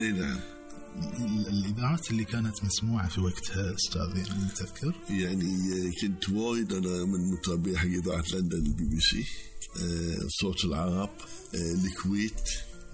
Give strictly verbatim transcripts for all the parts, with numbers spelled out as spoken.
اي نعم. الإذاعات اللي كانت مسموعة في وقتها أستاذ يعني تذكر؟ يعني كنت وايد أنا من متابعي حق إذاعة لندن البي بي سي، صوت العرب، الكويت،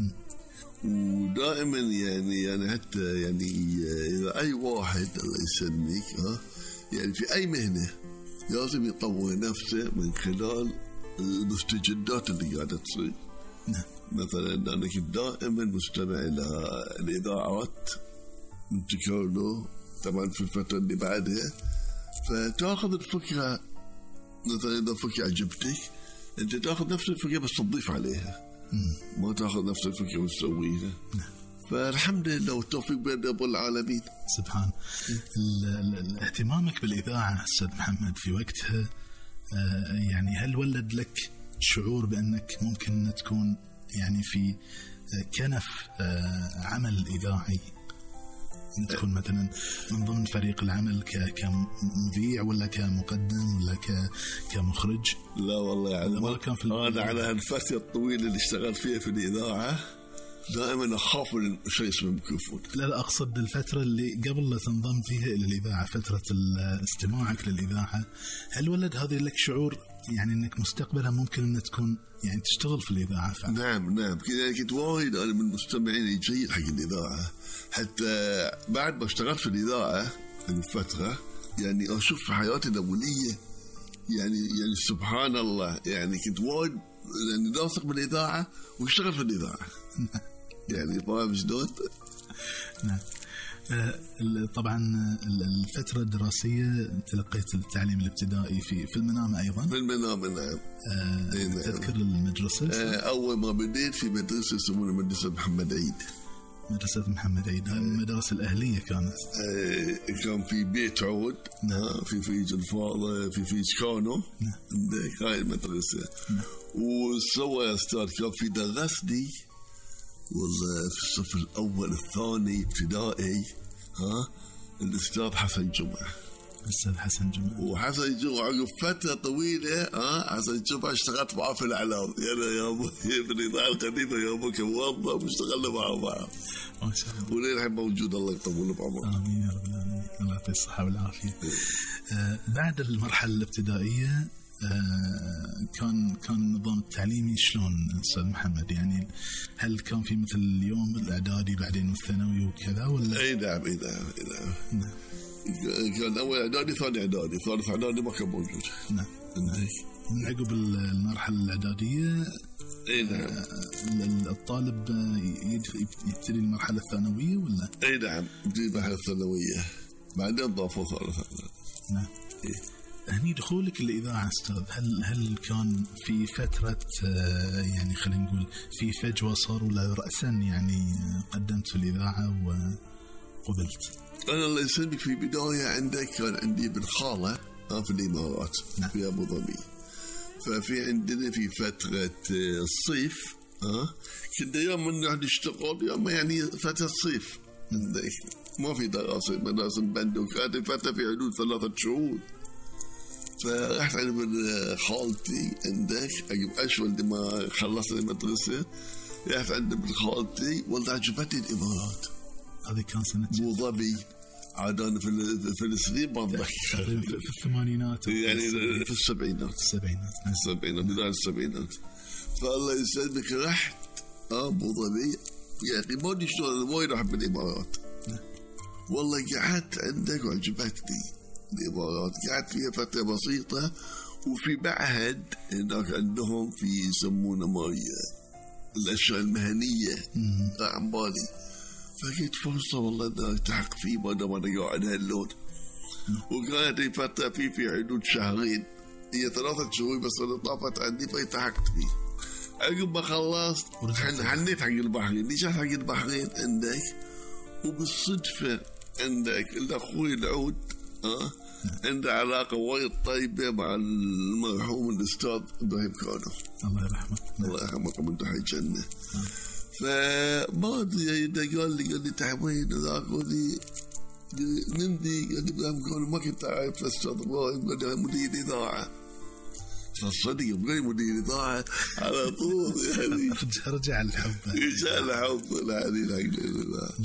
ودائما يعني يعني حتى يعني إذا أي واحد الله يسلمك ها يعني في أي مهنة لازم يطور نفسه من خلال المستجدات اللي قاعدة تصير. مثلا أنا كنت دائما مستمع إلى الإذاعات انتقالوا طبعا في الفترة اللي بعدها، فتأخذ الفكرة مثلا إذا فكرة عجبتك أنت تأخذ نفس الفكرة بس تضيف عليها، ما تأخذ نفس الفكرة وتسويها. فالحمد لله والتوفيق بين رب العالمين. سبحان. اهتمامك بالإذاعة أستاذ محمد في وقتها يعني هل ولد لك شعور بأنك ممكن تكون يعني في كنف عمل إذاعي، أن تكون مثلا من ضمن فريق العمل كمذيع ولا كمقدم ولا كمخرج؟ لا والله يعني كان في أنا على الفترة الطويلة اللي اشتغلت فيها في الإذاعة دائما أخاف من شيء اسمه ميكروفون. لا لا أقصد الفترة اللي قبل لا تنضم فيها إلى الإذاعة، فترة استماعك للإذاعة، هل ولد هذا لك شعور يعني أنك مستقبلا ممكن أن تكون يعني تشتغل في الإذاعة فعلا؟ نعم نعم كذا كنت وايد أنا من المستمعين الجيد حق الإذاعة، حتى بعد ما اشتغلت في الإذاعة الفترة يعني أشوف في حياتي الأولية يعني يعني سبحان الله يعني كنت وايد يعني لاصق بالإذاعة واشتغل في الإذاعة يعني فاهم شلون؟ نعم. طبعا الفترة الدراسية تلقيت التعليم الابتدائي في في المنامة أيضا. في المنامة نعم. آه تذكر المدرسة؟ آه أول ما بديت في مدرسة يسمونها مدرسة محمد عيد. مدرسة محمد عيد هذه المدرسة الأهلية كانت. آه كان في بيت عود. نعم. في فيج الفاضة في فيج كانوا. نعم. عندك هاي المدرسة. نعم. وسوى أستاذ كان في درسني والله في الصف الأول الثاني ابتدائي ها الأستاذ حسن جمعة. الأستاذ حسن جمعة. وحسن جمعة عقب فترة طويلة ها حسن جمعة اشتغلت معه في الإعلام يعني يا أبو في الإذاعة القديمة يا أبو كموظف واشتغلنا معه معه. ما شاء الله. وللحين موجود الله يطول بعمره. آمين يا رب العالمين الله يعطيه الصحة والعافية. آه بعد المرحلة الابتدائية آه كان كان النظام التعليمي شلون أستاذ محمد؟ يعني هل كان في مثل اليوم الإعدادي بعدين الثانوي وكذا ولا؟ أي نعم أي نعم أي نعم. كان أول إعدادي ثاني إعدادي ثالث إعدادي ما كان موجود. نعم. من عقب المرحلة الإعدادية أي نعم آه الطالب يبتدي المرحلة الثانوية ولا؟ أي نعم يبتدي المرحلة الثانوية بعدين ضافوا ثالث إعدادي. نعم. إيه. هني دخولك الإذاعة أستاذ هل هل كان في فترة يعني خلينا نقول في فجوة صار ولا رأسا يعني قدمت في الإذاعة وقبلت؟ أنا الله يسلمك في بداية عندك كان عندي ابن خالة في الإمارات. نعم. في أبو ظبي، ففي عندنا في فترة الصيف ها كنا يوم من نشتغل يوم يعني فترة الصيف عندك ما في دراسة مدرسة بند وكانت فترة في حدود ثلاثة شهور. فرحت أنا من خالتي عندك عقب أشهر لما خلصت المدرسة رحت عند ابن خالتي والله عجبتني الإمارات. هذه كان سنة أبو ظبي عادنا في في السنين ما أتذكر في الثمانينات يعني في السبعينات السبعينات السبعينات بداية السبعينات. فالله يسلمك رحت أبو ظبي يعني ما أدري شلون وايد أحب الإمارات. والله قعدت عندك وعجبتني الإمارات، قعدت فيها فترة بسيطة وفي معهد هناك عندهم في يسمونه ماي الأشياء المهنية عن بالي، فجيت فرصة والله أن ألتحق فيه ما دام أنا قاعد هاللون. وكانت لي فترة فيه في حدود شهرين هي ثلاثة شهور بس أنا طافت عندي فالتحقت فيه. عقب ما خلصت حنيت حق البحرين نجحت حق البحرين عندك وبالصدفة عندك الأخوي العود ها عنده علاقة وايد طيبة مع المرحوم الأستاذ إبراهيم كانو الله يرحمه الله يرحمه من تحت الجنة. فما أدري قال لي قال لي تعبين ذاك قال لي نمدي قال لي إبراهيم كانو ما كنت أعرف الأستاذ إبراهيم قال لي مدير إذاعة فالصدق يبغى مدير إذاعة على طول يعني رجع الحب رجع الحب لا